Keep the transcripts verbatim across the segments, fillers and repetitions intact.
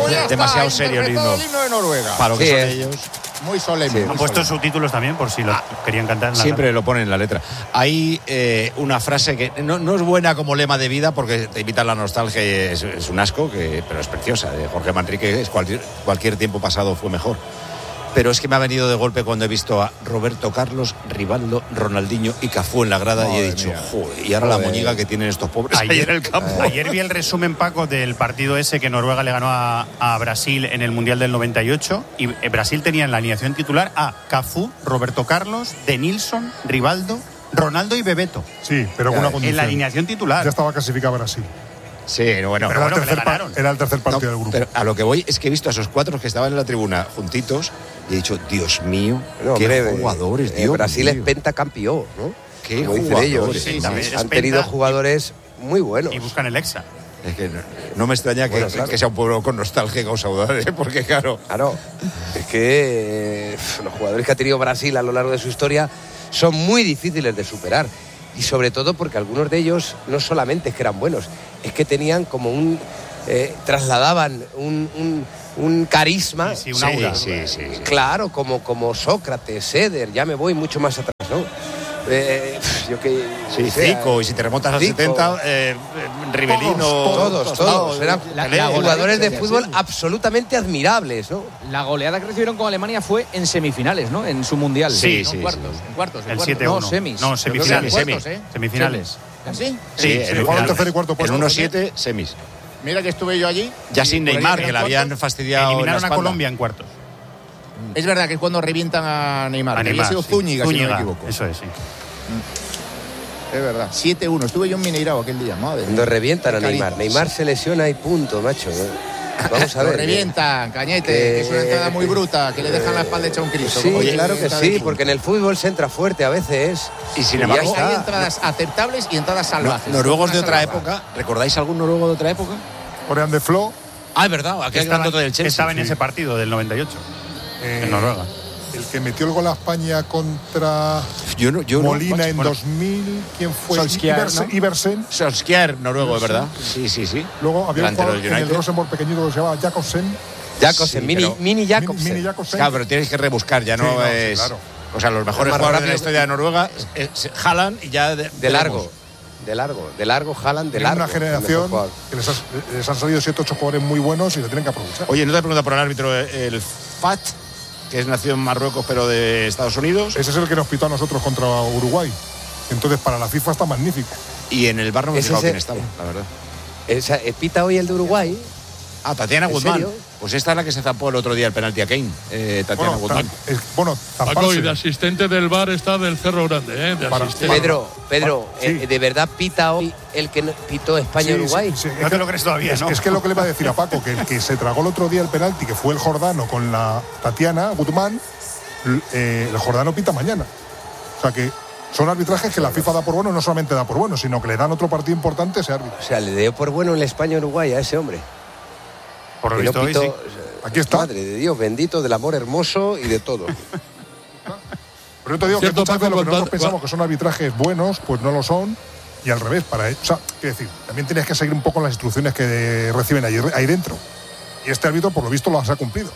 ya demasiado está, serio el himno. el himno de Noruega. Para lo que Sí, son eh. ellos. Muy solemne. Sí. Han puesto subtítulos también por si lo Ah, querían cantar en la Siempre lo ponen en la letra. Hay eh, una frase que no, no es buena como lema de vida porque te invita a la nostalgia y es, es un asco, que, pero es preciosa. De Jorge Manrique, es cualquier, cualquier tiempo pasado fue mejor. Pero es que me ha venido de golpe cuando he visto a Roberto Carlos, Rivaldo, Ronaldinho y Cafú en la grada. Madre y he dicho, mía. joder, y ahora Joder. la moñiga que tienen estos pobres ayer, Ayer, en el campo. ayer vi el resumen, Paco, del partido ese que Noruega le ganó a, a Brasil en el Mundial del noventa y ocho. Y Brasil tenía en la alineación titular a Cafú, Roberto Carlos, Denilson, Rivaldo, Ronaldo y Bebeto. Sí, pero con una En condición. la alineación titular. Ya estaba clasificado Brasil. Sí, bueno. Pero bueno, era, el que le tercer pa- ganaron. era el tercer No, partido del grupo. pero a lo que voy es que he visto a esos cuatro que estaban en la tribuna juntitos y he dicho, Dios mío, No, qué hombre, jugadores, eh, Dios Brasil mío. es pentacampeón, ¿no? Qué Como dicen jugadores. ellos. Sí, Sí, también es han penta tenido y- jugadores muy buenos. Y buscan el Exa. Es que no, no me extraña que, Bueno, claro. que sea un pueblo con nostalgia y con saudade, ¿eh? Porque claro, Claro, es que eh, los jugadores que ha tenido Brasil a lo largo de su historia son muy difíciles de superar. Y sobre todo porque algunos de ellos no solamente es que eran buenos, es que tenían como un... eh, trasladaban un, un, un carisma. Sí, sí, un sí, aura. sí, sí, sí. Claro, como, como Sócrates, Eder, ya me voy mucho más atrás, ¿no? Eh, yo que... Sí, sea, Zico, y si te remontas al Zico. setenta, eh, Rivelino... Todos, todos. Eran La- la jugadores de goleada- fútbol absolutamente admirables, ¿no? La goleada que recibieron con Alemania fue en semifinales, ¿no? En su mundial. Sí, no, sí, en cuartos, sí. en cuartos. en El cuartos. siete uno. No, semis. No, Yo creo que semifinales. eran cuartos, Semi. ¿eh? Semifinales. ¿Así? Sí, Sí, en sí, el Jugaron finales. tercer y cuarto En puesto. uno siete semis. Mira que estuve yo allí. Ya y sin por ahí Neymar, eran que le cuartos. habían fastidiado en la Eliminaron a espalda. Colombia en cuartos. Es verdad que es cuando revientan a Neymar. A que Neymar, había sido sí. Zúñiga, si no Zúñiga, me equivoco. Eso es, sí. Es verdad. siete uno. Estuve yo en Mineirao aquel día. Madre Cuando mía. revientan a Qué Neymar. cariño. Neymar se lesiona y punto, macho. Vamos a Lo ver. revientan, Cañete, Eh, que es una entrada muy bruta, que le dejan la espalda hecha a un Cristo. Sí, Oye, claro que entrada sí, de porque en el fútbol se entra fuerte a veces. Y sin Y embargo, ya está. Hay entradas aceptables y entradas no- salvajes. noruegos de Una otra salvaje. época. ¿Recordáis algún noruego de otra época? Corean de Flo. Ah, es verdad, aquel Estaba, grandote del Chelsea. estaba en sí. ese partido del noventa y ocho, eh, en Noruega. El que metió el gol a España contra Yo no, yo no- Molina en bueno. dos mil. ¿Quién fue? Solskjaer, Iversen. ¿no? Iversen. Solskjaer, noruego, ¿es verdad? Sí, sí, sí. Luego había un Delantero jugador del en el United. Rosenborg pequeñito que se llamaba Jakobsen. Jacobsen, Sí, mini, pero- mini Jacobsen. Mini, mini Jakobsen. Claro, pero tienes que rebuscar, ya no, Sí, no, sí, es... claro. O sea, los mejores Más jugadores de la rápido. historia de Noruega es, es Haaland y ya... De, De largo, de largo, de largo, Haaland, de Tienen largo. una el mejor generación jugador. que les, has- les han salido siete ocho jugadores muy buenos y le tienen que aprovechar. Oye, no te pregunta por el árbitro, el Fat, que es nacido en Marruecos pero de Estados Unidos, Ese es el que nos pitó a nosotros contra Uruguay. Entonces, para la FIFA está magnífico. y en el bar no me he Ese fijado es quién el- estaba, la verdad. Esa, eh, pita hoy el de Uruguay. Ah, Tatiana ¿En Guzmán. serio? Pues esta es la que se zampó el otro día el penalti a Kane, eh, Tatiana Bueno, Guzmán. ta- es- bueno, Paco, y zamparse. de asistente del bar está del Cerro Grande, ¿eh? De Para- asistente. para- Pedro, Pedro, Sí. eh, ¿de verdad pita hoy el que no- pitó España-Uruguay? Sí, sí, sí. No Es te que- lo crees todavía, es, ¿no? es que lo que le iba a decir a Paco, que el que se tragó el otro día el penalti, que fue el Jordano con la Tatiana Guzmán, l- eh, el Jordano pita mañana. O sea que son arbitrajes que la FIFA da por bueno, no solamente da por bueno, sino que le dan otro partido importante a ese árbitro. O sea, le dio por bueno el España-Uruguay a ese hombre. Por lo Que no visto hoy pitó- sí. o sea, Aquí está. Madre de Dios, bendito del amor hermoso y de todo. Pero yo te digo que Cierto, muchas Paco, veces lo que nosotros contar- pensamos que son arbitrajes buenos, pues no lo son. Y al revés, para, o sea, quiero decir, también tienes que seguir un poco las instrucciones que reciben ahí, ahí dentro. Y este árbitro, por lo visto, las ha cumplido.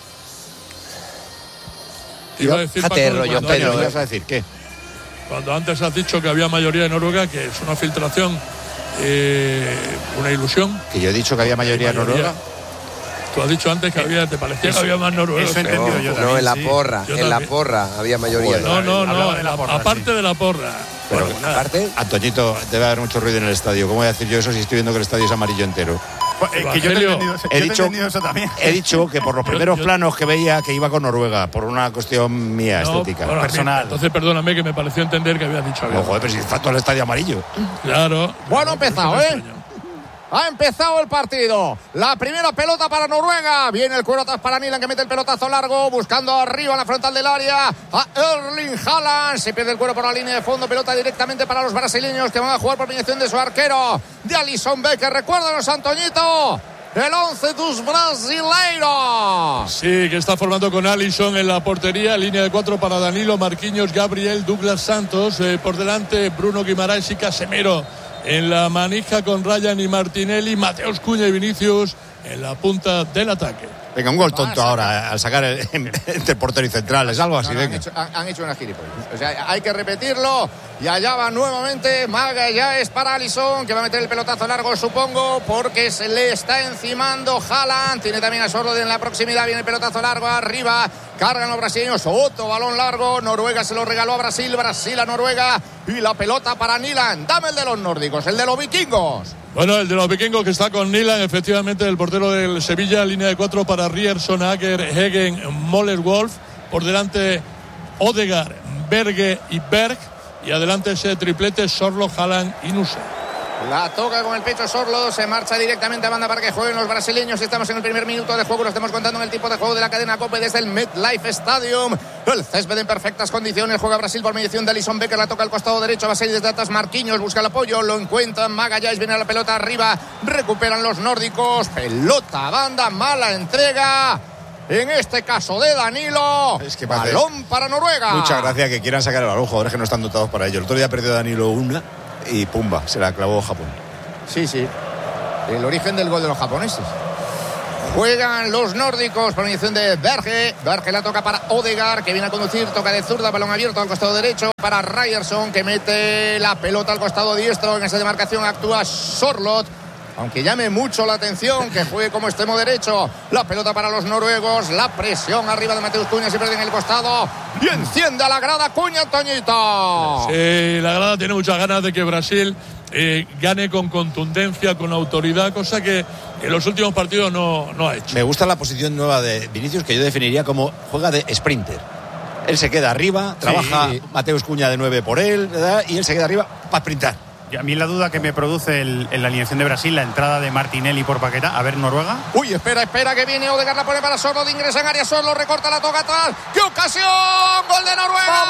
Iba a decir, Fíjate, Paco, rollo, cuando, Antonio, Pedro, ¿qué eh. vas a decir? ¿Qué? cuando antes has dicho que había mayoría de Noruega, que es una filtración, eh, una ilusión. Que yo he dicho que había mayoría Mayoría. noruega. Tú has dicho antes que había, te parecía que había más noruegos. eso he que- entendido No, yo no, también, en la sí. porra, Yo en la también. porra había mayoría. No, no, no, Hablaba de la porra, aparte sí. de la porra. Pero Bueno, nada. Aparte, Antoñito, debe haber mucho ruido en el estadio. ¿Cómo voy a decir yo eso si estoy viendo que el estadio es amarillo entero? Pues, eh, que yo te he Evangelio, entendido, yo He te he dicho, entendido eso también. he dicho que por los Yo- primeros yo- planos que veía que iba con Noruega, por una cuestión mía No, estética. bueno, a mí- personal. Entonces, perdóname que me pareció entender que había dicho No, algo. joder, pero si está todo el estadio amarillo. Claro. Bueno, ha empezado, Me ¿eh? extrañó. Ha empezado el partido. La primera pelota para Noruega. Viene el cuero atrás para Nilan, que mete el pelotazo largo, buscando arriba en la frontal del área a Erling Haaland. Se pierde el cuero por la línea de fondo. Pelota directamente para los brasileños, que van a jugar por mediación de su arquero, de Alisson Becker. Recuérdanos, Antoñito, el once dos brasileiros. Sí, que está formando con Alisson en la portería, línea de cuatro para Danilo, Marquinhos, Gabriel, Douglas Santos, eh, por delante Bruno Guimaraes y Casemiro en la manija con Ryan y Martinelli, Mateus Cunha y Vinicius en la punta del ataque. Venga, un gol tonto ahora al sacar el, entre portero y central, es algo así. No, no, venga. han, hecho, han, han hecho una gilipollas. O sea, hay que repetirlo. Y allá va nuevamente Maga, ya es para Alisson, que va a meter el pelotazo largo, supongo, porque se le está encimando Haaland. Tiene también a Sorloth en la proximidad. Viene el pelotazo largo arriba. Cargan los brasileños. Otro balón largo. Noruega se lo regaló a Brasil. Brasil a Noruega. Y la pelota para Nilan. Dame el de los nórdicos, el de los vikingos. Bueno, el de los vikingos que está con Nilan, efectivamente, el portero del Sevilla, línea de cuatro para Ryerson, Aker, Hegen, Moller-Wolf. Por delante, Odegaard, Berge y Berg. Y adelante ese triplete, Sorloth, Haaland y Nusa. La toca con el pecho Sorloth, se marcha directamente a banda para que jueguen los brasileños. Estamos en el primer minuto de juego, lo estamos contando en el tiempo de juego de la cadena COPE desde el MetLife Stadium. El césped en perfectas condiciones, juega Brasil por mediación de Alisson Becker, la toca al costado derecho, va a salir desde atrás Marquinhos, busca el apoyo, lo encuentran, Magalhães, viene la pelota arriba, recuperan los nórdicos, pelota a banda, mala entrega. En este caso de Danilo, es que balón para Noruega. Muchas gracias que quieran sacar el balón, jugadores que no están dotados para ello. El otro día perdió Danilo una y pumba, se la clavó Japón. Sí, sí. El origen del gol de los japoneses. Juegan los nórdicos por mediación de Berge. Berge la toca para Odegaard, que viene a conducir, toca de zurda, balón abierto al costado derecho para Ryerson, que mete la pelota al costado diestro. En esa demarcación actúa Sorloth. Aunque llame mucho la atención que juegue como extremo derecho. La pelota para los noruegos. La presión arriba de Mateus Cunha. Se pierde en el costado. Y enciende a la grada Cunha, Toñito. Sí, la grada tiene muchas ganas de que Brasil eh, gane con contundencia, con autoridad, cosa que en los últimos partidos no, no ha hecho. Me gusta la posición nueva de Vinicius, que yo definiría como juega de sprinter. Él se queda arriba, trabaja sí. Mateus Cunha de nueve por él, ¿verdad? Y él se queda arriba para sprintar. Y a mí la duda que me produce el, en la alineación de Brasil, la entrada de Martinelli por Paquetá. A ver, Noruega. Uy, espera, espera, que viene Odegaard, la pone para Sorloth, ingresa en área, Sorloth recorta, la toca atrás. ¡Qué ocasión! ¡Gol de Noruega!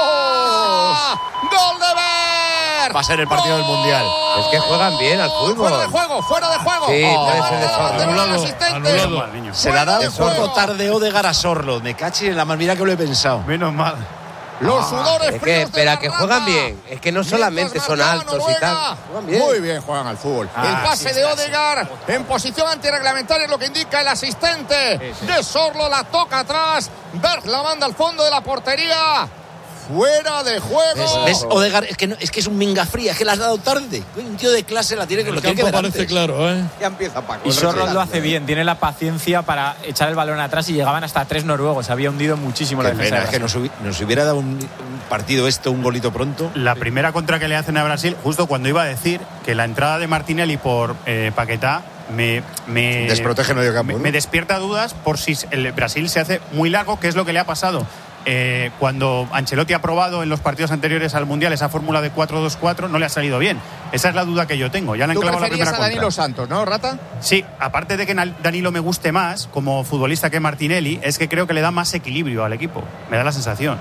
¡Vamos! ¡Gol de Berg! Va a ser el partido ¡Gol! Del Mundial. Es que juegan bien al fútbol. Fuera de juego, fuera de juego. Sí, oh, puede ser de Sorloth. Anulado, anulado. Se la da un poco tarde Odegaard a Sorloth. Me caché en la mano, mira que lo he pensado. Menos mal. Los ah, sudores es que, espera, que juegan bien. Es que no solamente son altos y tal. Juegan bien. Muy bien juegan al fútbol. Ah, el pase sí, de Odegaard en posición antirreglamentaria es lo que indica el asistente sí, sí. de Sorloth. La toca atrás. Berg la manda al fondo de la portería. Fuera de juego. ¿Ves? ¿Ves? Odegaard es que, no, es que es un minga fría, es que la has dado tarde. Un tío de clase la tiene que el lo tiene que ver parece antes. Claro, ¿eh? Ya empieza Paco. Y Sorloth lo hace bien, tiene la paciencia para echar el balón atrás y llegaban hasta tres noruegos. Se había hundido muchísimo Qué la defensa. Pena, es que nos, hubi- nos hubiera dado un, un partido esto, un golito pronto. La primera contra que le hacen a Brasil, justo cuando iba a decir que la entrada de Martinelli por eh, Paquetá me, me desprotege medio campo. Me, ¿no? me despierta dudas por si el Brasil se hace muy largo, que es lo que le ha pasado. Eh, cuando Ancelotti ha probado en los partidos anteriores al Mundial esa fórmula de cuatro dos cuatro, no le ha salido bien. Esa es la duda que yo tengo. Ya le han clavado la primera a Danilo contra. Santos, ¿no, Rata? Sí, aparte de que Danilo me guste más como futbolista que Martinelli, es que creo que le da más equilibrio al equipo. Me da la sensación.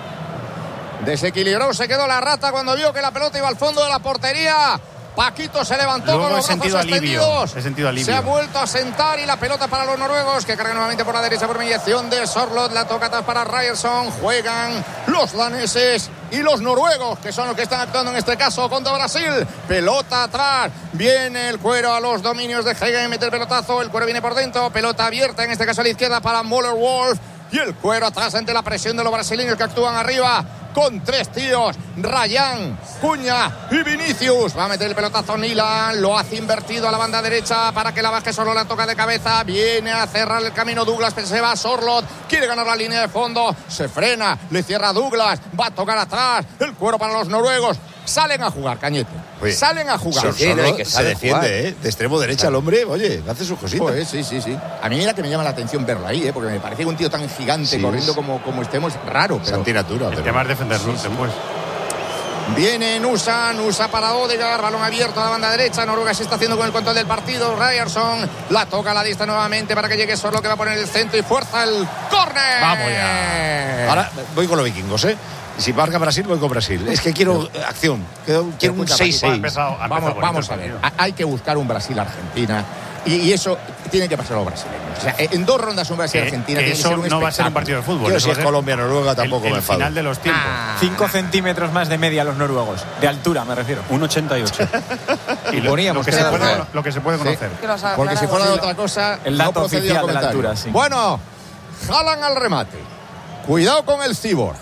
Desequilibró, se quedó la Rata cuando vio que la pelota iba al fondo de la portería. Paquito se levantó Luego con los he sentido brazos alivio, extendidos. he sentido alivio. Se ha vuelto a sentar y la pelota para los noruegos, que cargan nuevamente por la derecha por mediación de Sorloth. La toca atrás para Ryerson. Juegan los daneses y los noruegos, que son los que están actuando en este caso contra Brasil. Pelota atrás. Viene el cuero a los dominios de Hegen. Mete el pelotazo. El cuero viene por dentro. Pelota abierta, en este caso a la izquierda para Moller-Wolf. Y el cuero atrás ante la presión de los brasileños que actúan arriba con tres tíos, Ryan, Cunha y Vinicius. Va a meter el pelotazo Nilan, lo hace invertido a la banda derecha para que la baje. Sorloth, la toca de cabeza, viene a cerrar el camino Douglas, pero se va Sorloth, quiere ganar la línea de fondo, se frena, le cierra Douglas, va a tocar atrás, el cuero para los noruegos. Salen a jugar, Cañete. Oye, salen a jugar. Sor- Sí, no, hay que se defiende, ¿eh? De extremo derecha el hombre, oye, hace sus cositas. Pues, sí, sí, sí. A mí mira que me llama la atención verlo ahí, ¿eh? Porque me parece un tío tan gigante Sí, corriendo es- como, como estemos, raro. Es Pero... antinatura. El pero- tema es defenderlo después. Viene Nusa, Nusa para Odegaard, balón abierto a la banda derecha. Noruega se está haciendo con el control del partido. Ryerson la toca a la distancia nuevamente para que llegue Sorloth, que va a poner el centro y fuerza el córner. Vamos ya. Ahora voy con los vikingos, ¿eh? Y si marca Brasil, voy con Brasil. Es que quiero acción. Quiero, quiero un Escucha, seis seis. Ha empezado- ha empezado Vamos, bonito vamos el a ver. partido. Hay que buscar un Brasil-Argentina. Y, y eso tiene que pasar a los brasileños. O sea, en dos rondas un Brasil y Argentina que tiene que eso ser un no va a ser un partido de fútbol. Yo si es Colombia-Noruega tampoco el, me el enfado. final de los tiempos. Ah. Cinco centímetros más de media los noruegos. De altura, me refiero. un ochenta y ocho. Y lo, Poníamos lo que que se era puede, bueno. lo que se puede conocer. Que los ha Porque si aclarado. fuera de otra cosa, El no dato procedía oficial el de la comentario. altura, sí. Bueno, jalan al remate. Cuidado con el Cyborg.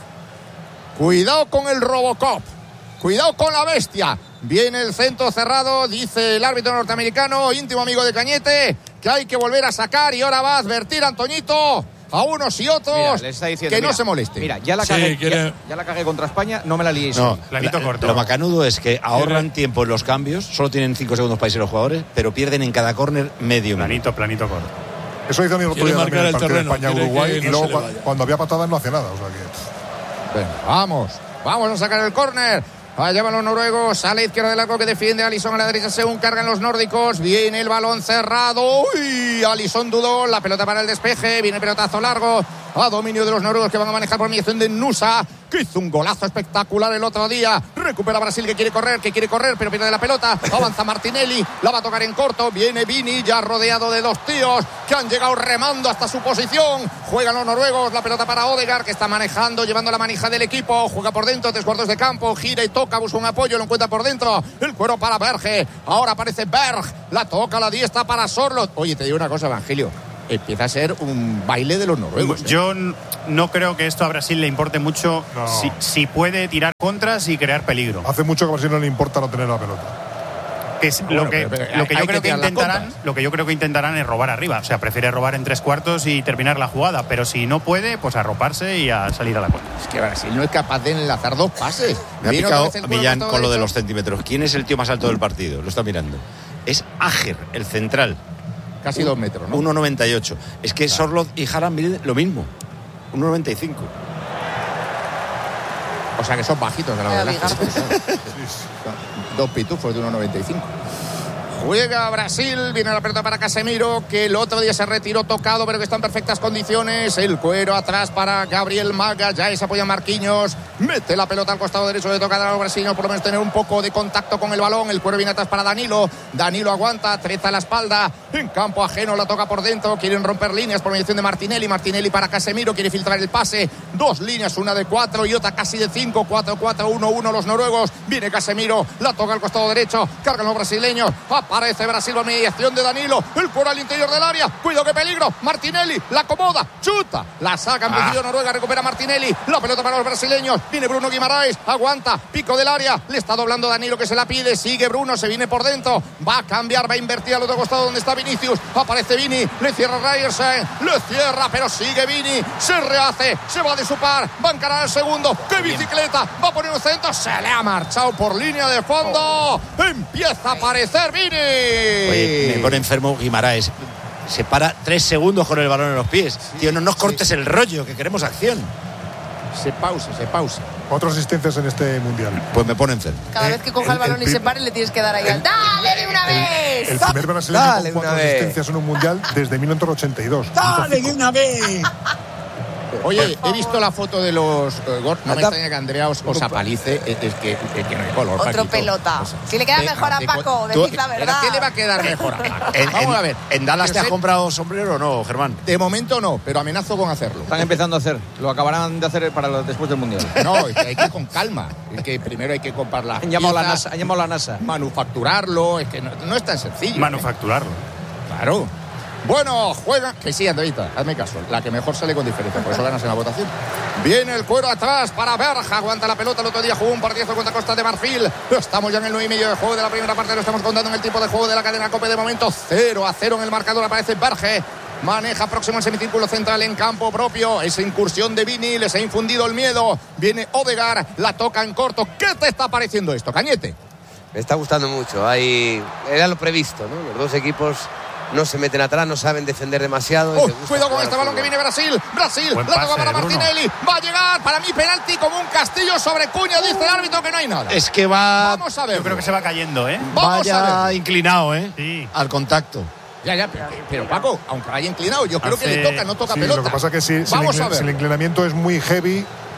Cuidado con el Robocop. Cuidado con la bestia. Viene el centro cerrado, dice el árbitro norteamericano, íntimo amigo de Cañete, que hay que volver a sacar y ahora va a advertir a Antoñito a unos y otros Mira, le está diciendo, que no mira, se moleste. Mira, ya la, Sí, cagué, quiere- ya, ya la cagué contra España, no me la liéis. No, Planito la- corto. lo macanudo es que ahorran tiempo en los cambios, solo tienen cinco segundos para irse los jugadores, pero pierden en cada córner medio minuto. Planito, planito corto. Eso hizo mi otro Quiere día también marcar en el el partido de terreno, quiere España-Uruguay que y no luego se le cua- vaya. cuando había patadas no hacía nada. O sea que... Venga, vamos, vamos a sacar el córner. Allá van los noruegos, a la izquierda del arco que defiende Alisson, a la derecha según cargan los nórdicos, viene el balón cerrado, uy, Alisson dudó, la pelota para el despeje, viene el pelotazo largo, a dominio de los noruegos que van a manejar por mediación de Nusa, que hizo un golazo espectacular el otro día, recupera Brasil que quiere correr, que quiere correr, pero pierde la pelota, avanza Martinelli, la va a tocar en corto, viene Vini, ya rodeado de dos tíos que han llegado remando hasta su posición, juegan los noruegos, la pelota para Odegaard que está manejando, llevando la manija del equipo, juega por dentro, tres cuartos de campo, gira y toca, busca un apoyo, lo encuentra por dentro, el cuero para Berge, ahora aparece Berg, la toca la diestra para Sorloth. Oye, te digo una cosa, Evangelio, empieza a ser un baile de los noruegos. ¿eh? Yo n- no creo que esto a Brasil le importe mucho No. si, si puede tirar contras y crear peligro. Hace mucho que a Brasil no le importa no tener la pelota. Que es Bueno, lo que, pero- pero lo que hay yo que creo que tirar las intentarán, contras. lo que yo creo que intentarán es robar arriba. O sea, prefiere robar en tres cuartos y terminar la jugada. Pero si no puede, pues arroparse y a salir a la contra. Es que Brasil no es capaz de enlazar dos pases. Me ha Viene picado otra vez el a cuero Millán por todo con lo de derecho. los centímetros. ¿Quién es el tío más alto del partido? Lo está mirando. Es Ager, el central. Casi dos metros, ¿no? uno noventa y ocho. Es que Sorloth y Haaland miden lo mismo. uno noventa y cinco. O sea que son bajitos de la Vaya verdad. Dos pitufos de uno noventa y cinco. Juega Brasil, viene la pelota para Casemiro, que el otro día se retiró tocado, pero que está en perfectas condiciones. El cuero atrás para Gabriel Maga, ya se apoya Marquinhos, mete la pelota al costado derecho de tocar a los brasileños, por lo menos tener un poco de contacto con el balón. El cuero viene atrás para Danilo, Danilo aguanta, treza la espalda, en campo ajeno la toca por dentro, quieren romper líneas por mediación de Martinelli, Martinelli para Casemiro, quiere filtrar el pase, dos líneas, una de cuatro y otra casi de cinco, cuatro, cuatro, uno, uno los noruegos, viene Casemiro, la toca al costado derecho, cargan los brasileños, aparece Brasil por mediación de Danilo, el cuero al interior del área, cuidado que peligro, Martinelli, la acomoda, chuta, la saca en principio Noruega, recupera Martinelli, la pelota para los brasileños, viene Bruno Guimaraes, aguanta, pico del área, le está doblando Danilo que se la pide, sigue Bruno, se viene por dentro, va a cambiar, va a invertir al otro costado donde está Vinicius, aparece Vini, le cierra Ryerson, le cierra, pero sigue Vini, se rehace, se va de su par, va a encarar el segundo, qué bicicleta, va a poner un centro, se le ha marchado por línea de fondo, empieza a aparecer Vini. Oye, me pone enfermo Guimaraes. Se para tres segundos con el balón en los pies. Tío, no nos cortes el rollo, que queremos acción. Se pausa, se pausa. Cuatro asistencias en este mundial. Pues me pone enfermo. Cada vez que coja el, el- balón el y se pi- pare, le tienes que dar ahí al ¡dale de una vez! El primer brasileño Dale, con cuatro una vez. asistencias en un mundial desde mil novecientos ochenta y dos. ¡Dale de una vez! Oye, he visto la foto de los eh, gol. No me Anda. extraña que Andrea os, os apalice. Es, es que, es que no hay color. Otro Paquito. pelota. O sea, Si le queda te- mejor a te- Paco, tú- decid la ¿Pero verdad. qué le va a quedar mejor a Paco? En, Vamos en- a ver. ¿En Dallas Yo te has sé- comprado sombrero o no, Germán? De momento no, pero amenazo con hacerlo. Están empezando a hacer, lo acabarán de hacer para lo- después del Mundial. No, es que hay que ir con calma. Es que primero hay que comprar las Han llamado, la piezas, NASA, han llamado a la NASA. manufacturarlo. Es que no, no es tan sencillo. ¿eh? Manufacturarlo. Claro. Bueno, juega. Que sí, Andreita, hazme caso. La que mejor sale con diferencia, por eso ganas en la votación. Viene el cuero atrás para Berja. Aguanta la pelota. El otro día jugó un partidazo contra Costa de Marfil. Estamos ya en el nueve y medio de juego de la primera parte. Lo estamos contando en el tiempo de juego de la cadena Cope. De momento, cero a cero en el marcador. Aparece Berge. Maneja próximo el semicírculo central en campo propio. Esa incursión de Vini les ha infundido el miedo. Viene Odegaard. La toca en corto. ¿Qué te está pareciendo esto, Cañete? Me está gustando mucho. Hay... Era lo previsto, ¿no? Los dos equipos no se meten atrás, no saben defender demasiado. y Oh, les gusta cuidado con jugar este al balón que fútbol. viene Brasil. Brasil, Buen la toca pase para de Bruno. Martinelli. Va a llegar para mí penalti como un castillo sobre cuña. Dice el árbitro que no hay nada. Es que va. Vamos a ver. Yo creo que se va cayendo, ¿eh? Vamos a vaya ver. inclinado, ¿eh? Sí. Al contacto. Ya, ya, pero, pero, Paco, aunque vaya inclinado, yo creo que Hace- le toca, no toca Sí, pelota. lo que pasa es que si, si el Vamos inclin- a ver. si el inclinamiento es muy heavy,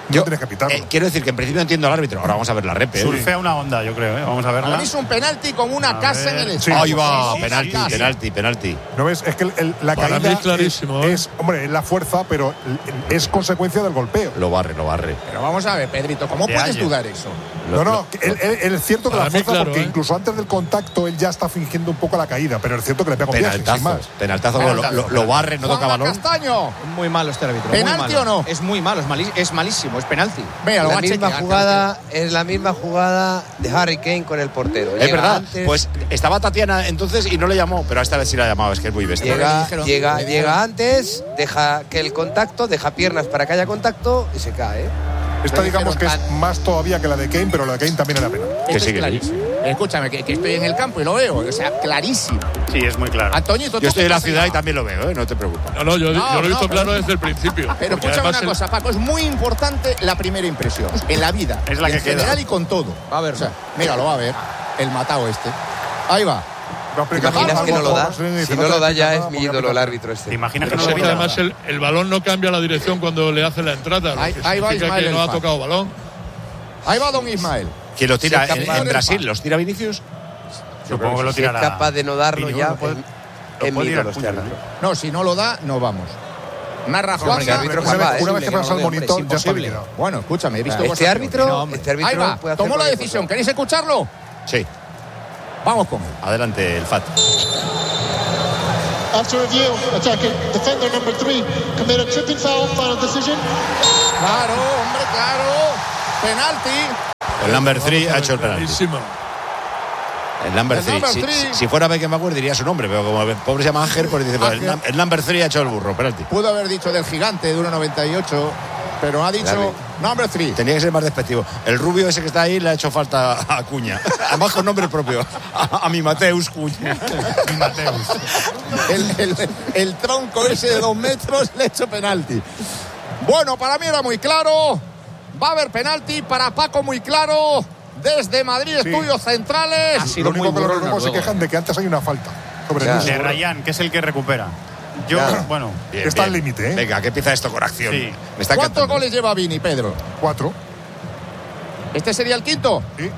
Yo, no tienes que pitarlo. Eh, quiero decir que en principio entiendo al árbitro. Ahora vamos a ver la repe. ¿eh? Surfea una onda, yo creo, ¿eh? Vamos a Para verla. mí es un penalti con una A casa ver. en el Sí. estadio. Ahí va, Sí, sí, penalti, sí. penalti, penalti. ¿No ves? Es que el- el- la Para caída mí es clarísimo, es, ¿eh? es, hombre, es la fuerza, pero es consecuencia del golpeo. Lo barre, lo barre. Pero vamos a ver, Pedrito, ¿cómo De puedes ayer. dudar eso? No, no, que él- él- él es cierto que Para la mí, fuerza, claro, porque ¿eh? incluso antes del contacto él ya está fingiendo un poco la caída, pero es cierto que le pega un viaje, sin Penaltazo. más. Penaltazo, lo, lo- lo barre, no toca Juanma balón. Castaño. Muy malo este árbitro. ¿Penalti muy malo. o no? Es muy malo, es, mali- es malísimo, es penalti. Venga, lo va La a misma chequear. jugada es la misma jugada de Harry Kane con el portero. Es Llega verdad. antes, Pues estaba Tatiana entonces y no le llamó, pero esta vez sí la ha llamado, es que es muy bestia. llega, le dijeron- llega, le dijeron- llega antes, deja que el contacto, deja piernas para que haya contacto y se cae. Esta Le digamos que dijeron es tan- más todavía que la de Kane, pero la de Kane también era pena. Que Esto sí, es que sí. clarísimo. Escúchame, que, que estoy en el campo y lo veo. O sea, clarísimo. Sí, es muy claro. Antoñito, ¿tú Yo estoy qué en la pasa? ciudad y también lo veo, ¿eh? No te preocupes. No, no, yo, No, yo lo he visto no, claro pero- desde el principio. Pero porque escúchame además una el- cosa, Paco, es muy importante la primera impresión en la vida. Es la y que en queda. general y con todo. A ver, O sea, mira, lo va a ver. El matado este. Ahí va. No ¿Te explica imaginas nada, que no lo da? José, dice, Si no lo te da explica ya nada, es porque mi ídolo aplica- el árbitro este. ¿Te imaginas que Pero no sí lo que pita además nada? el, el balón no cambia la dirección cuando le hace la entrada. Lo Ahí- que ahí va significa Ismael que no El ha Fa. tocado balón. Ahí va don Ismael. ¿Quién lo tira? Si es ¿En, capaz en de- Brasil los tira Vinicius? Supongo que lo Si es tirará. capaz de no darlo Vini, ya, lo puede- pues, lo es puede mi tirar ídolo este puño, árbitro. No, si no lo da, no vamos. Narra Hombre, Juan. que árbitro Una jamás, vez, ¿eh? una vez que pasa el Hombre, monitor, es ya está imposible. liquidado. Bueno, escúchame, he visto Este vosotros. árbitro, No, hombre. este árbitro Ahí va, puede hacer tomó la cualquier decisión. cosa. ¿Queréis escucharlo? Sí. Vamos con él. Adelante, el Fat. After review, attacking defender number three committed a tripping foul. Final decision. Claro, hombre, claro. Penalti. El number three ha hecho el penalti. Clarísimo. El number El three. number Si, three. si- si fuera Beckenbauer diría su nombre, pero como el pobre se llama Ángel, pues dice, pues, el, Ángel. num- el number three ha hecho el burro, penalti. Pudo haber dicho del gigante de uno noventa y ocho, pero ha dicho Dale. number three. Tenía que ser más despectivo. El rubio ese que está ahí le ha hecho falta a Cuña. Además con nombre propio. A, a mi Mateus Cuña. Mi Mateus. El, el- el tronco ese de dos metros le ha hecho penalti. Bueno, para mí era muy claro. Va a haber penalti para Paco, muy claro. Desde Madrid, Sí. estudios centrales. Ha sido Lo muy único que burro los el noruegos se noruego. quejan de que antes hay una falta sobre Ya. el De uso. Rayán, que es el que recupera. Yo, Ya. bueno, Bien, Está al bien. límite, ¿eh? Venga, que empieza esto con acción. Sí. Me está ¿Cuántos encantando. goles lleva Vini, Pedro? Cuatro. ¿Este sería el quinto? Sí.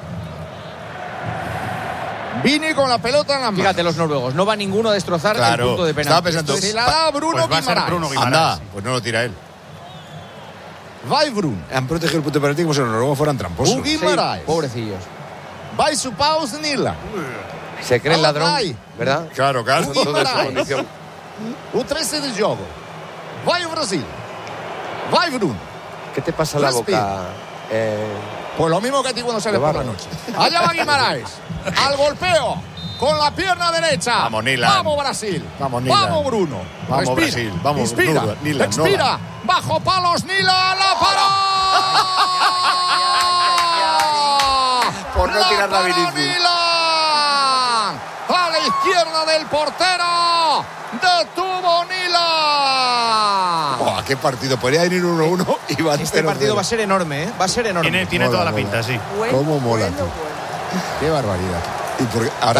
Vini con la pelota en las manos. Fíjate los noruegos, no va ninguno a destrozar el Claro, punto de penalti. estaba pensando, Se la da Bruno pues va a ser Guimaraes. Bruno Guimaraes. Anda, sí. pues no lo tira él. Va Bruno. Han protegido el punto de penalti como si los noruegos fueran tramposos. Un Sí, Guimaraes. pobrecillos. Va su paus Nila. Se cree el Ahora ladrón, trae. ¿verdad? Claro, claro. Un Todo en su Guimaraes. condición. O trece de jogo. Vai o Brasil. Vai Bruno. ¿Qué te pasa en la Respira. boca? Eh, Pues lo mismo que a ti cuando sales Lo por la barro. noche. Allá va Guimaraes. Al golpeo. Con la pierna derecha. Vamos, Nilan. Vamos, Brasil. Vamos, Nilan. Vamos, Bruno. Vamos, Respira. Brasil. Vamos, Inspira. Bruno. Nilan, Expira. Nolan. Bajo palos, Nilan. La paró. Por no tirar la paró Vinicius. Nilan. A la izquierda del portero. Detuvo Nilan. Buah, qué partido. Podría ir uno uno y va Este partido va a ser enorme, ¿eh? Va a ser enorme. tiene, tiene Mola, toda la mola. pinta, sí. ¿Cómo mola? tú? Qué barbaridad. Y porque ahora